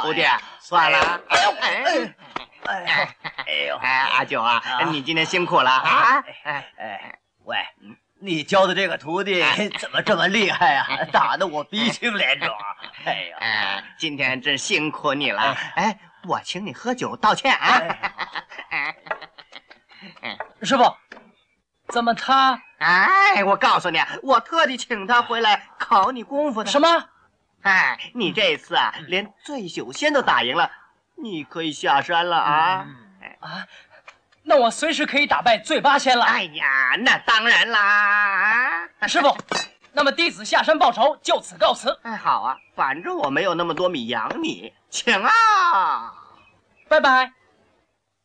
徒弟，算了。阿九啊，你今天辛苦了啊！ 喂，你教的这个徒弟怎么这么厉害啊？打得我鼻青脸肿。哎呀， 今天真辛苦你了。哎，我请你喝酒道歉啊。 师傅，怎么他？ 哎，我告诉你，我特地请他回来考你功夫的。 什么？ 哎，你这次啊，连醉酒仙都打赢了，你可以下山了啊！ 那我随时可以打败醉八仙了。 哎呀，那当然啦！ 师傅，那么弟子下山报仇，就此告辞。 哎，好啊，反正我没有那么多米养你，请啊！ 拜拜。